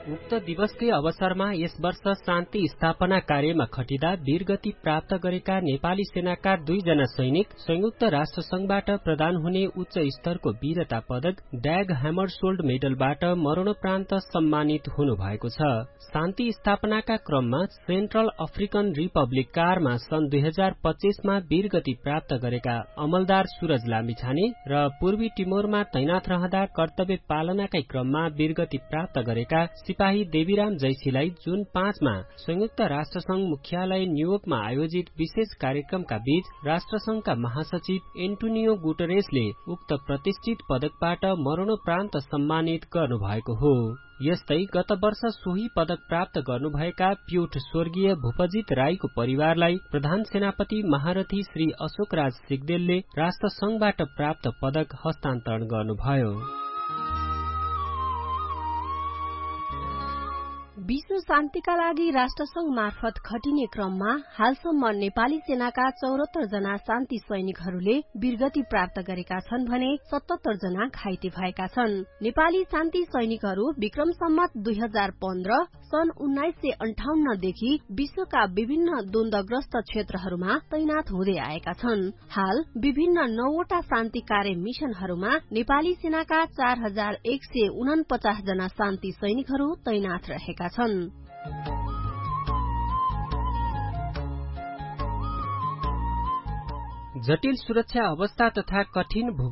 उक्त दिवसकै अवसरमा यस वर्ष शान्ति स्थापना कार्यमा खटिँदा वीरगति प्राप्त गरेका नेपाली सेनाका 2 जना सैनिक संयुक्त राष्ट्र संघबाट प्रदान हुने उच्च स्तरको वीरता पदक ड्याग ह्यामरसोल्ड मेडलबाट मरणोपरान्त सम्मानित हुनुभएको छ। शान्ति स्थापनाका क्रममा सेन्ट्रल अफ्रिकन रिपब्लिक कारमा सन् 2025 मा वीरगति प्राप्त गरेका अमलदार सूरज लामिछाने र पूर्वी टिमोरमा तैनाथ रहँदा कर्तव्य पालनाकै क्रममा वीरगति प्राप्त गरेका सिपाही देवीराम जैसीलाई जुन 5 मा संयुक्त राष्ट्रसंघ मुख्यालय न्युयोर्कमा आयोजित विशेष कार्यक्रमका बीच राष्ट्रसंघका महासचिव एन्टोनियो गुटरेसले उक्त प्रतिष्ठित पदकबाट मरणोपरान्त सम्मानित गर्नुभएको हो। यस्तै गत वर्ष सोही पदक प्राप्त गर्नुभएका प्युठ स्वर्गीय भूपजित राईको परिवारलाई प्रधान सेनापति महारथी श्री अशोकराज सिग्देलले राष्ट्रसंघबाट प्राप्त पदक हस्तान्तरण गर्नुभयो। विश्व शान्तिका लागि राष्ट्रसंघ मार्फत खटिने क्रममा हालसम्म नेपाली सेनाका 74 जना शान्ति सैनिकहरूले वीरगति प्राप्त गरेका छन् भने 77 जना घाइते भएका छन्। नेपाली शान्ति सैनिकहरू विक्रम सम्वत 2015 सन् 1958 देखि विश्वका विभिन्न द्वन्द्वग्रस्त क्षेत्रहरूमा तैनाथ हुँदै आएका छन्। हाल विभिन्न 9 वटा शान्ति कार्य मिशनहरूमा नेपाली सेनाका 4149 जना शान्ति सैनिकहरू तैनाथ रहेका छन्। जटिल सुरक्षा अवस्था तथा कठिन